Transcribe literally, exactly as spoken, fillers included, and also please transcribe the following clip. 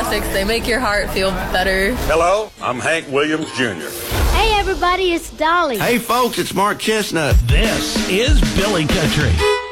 classics. They make your heart feel better. Hello, I'm Hank Williams Junior Hey, everybody, it's Dolly. Hey, folks, it's Mark Chestnut. This is Billy Country.